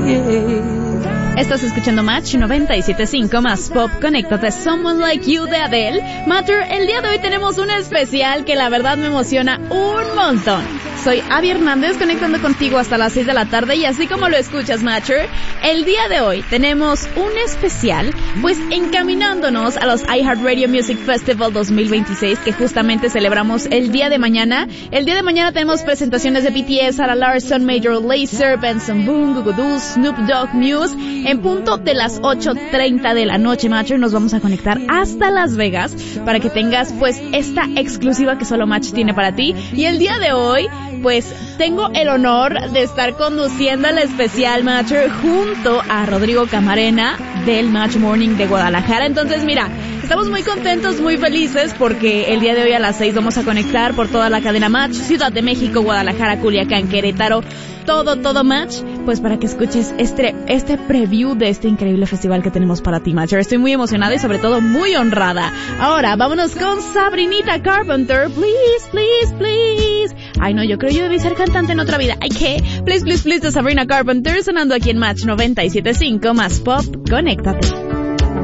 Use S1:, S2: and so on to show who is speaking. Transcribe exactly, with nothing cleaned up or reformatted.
S1: Estás escuchando Match noventa y siete punto cinco más Pop. Conéctate, Someone Like You de Adele. Matter, el día de hoy tenemos un especial que la verdad me emociona un montón. Soy Abby Hernández, conectando contigo hasta las seis de la tarde, y así como lo escuchas, Matcher, el día de hoy tenemos un especial, pues encaminándonos a los iHeartRadio Music Festival dos mil veintiséis, que justamente celebramos el día de mañana. El día de mañana tenemos presentaciones de B T S, Sarah Larsson, Major Lazer, Benson Boone, Goo Goo Dolls, Snoop Dogg, Muse. En punto de las ocho treinta de la noche, Matcher, nos vamos a conectar hasta Las Vegas para que tengas pues esta exclusiva que solo Match tiene para ti. Y el día de hoy, pues tengo el honor de estar conduciendo el especial, Matcher, junto a Rodrigo Camarena del Match Morning de Guadalajara. Entonces, mira, estamos muy contentos, muy felices, porque el día de hoy a las seis vamos a conectar por toda la cadena Match, Ciudad de México, Guadalajara, Culiacán, Querétaro, todo, todo Match, pues para que escuches este, este preview de este increíble festival que tenemos para ti, Matcher. Estoy muy emocionada y sobre todo muy honrada. Ahora, vámonos con Sabrinita Carpenter, please, please, please. Ay, no, yo creo yo debí ser cantante en otra vida. Ay, ¿qué? Please, please, please de Sabrina Carpenter, sonando aquí en Match noventa y siete punto cinco más Pop. Conéctate.